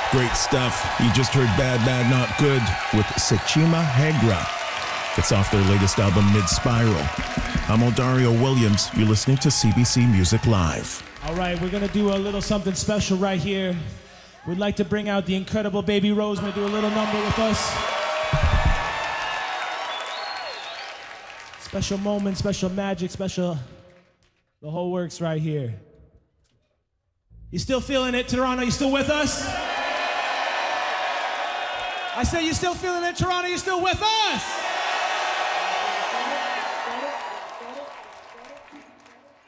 Great stuff. You just heard Bad, Bad, Not Good with Sechima Hegra. It's off their latest album, Mid-Spiral. I'm Odario Williams. You're listening to CBC Music Live. All right, we're going to do a little something special right here. We'd like to bring out the incredible Baby Rose to do a little number with us. Special moment, special magic, special... The whole works right here. You still feeling it, Toronto? You still with us? I said, you still feeling it, Toronto? You still with us?